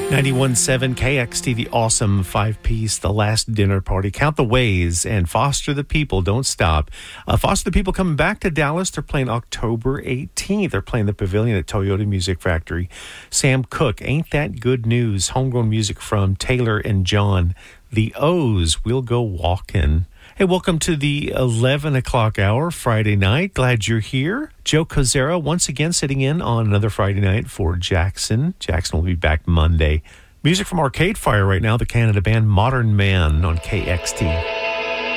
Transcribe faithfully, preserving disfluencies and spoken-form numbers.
ninety-one point seven K X T, the awesome five-piece, The Last Dinner Party. Count the Ways and Foster the People. Don't stop. Uh, Foster the People coming back to Dallas. They're playing October eighteenth. They're playing the Pavilion at Toyota Music Factory. Sam Cooke, Ain't That Good News? Homegrown music from Taylor and John. The O's, We'll Go Walkin'. Hey, welcome to the eleven o'clock hour, Friday night. Glad you're here. Joe Kozera once again sitting in on another Friday night for Jackson. Jackson will be back Monday. Music from Arcade Fire right now, the Canada band Modern Man on K X T.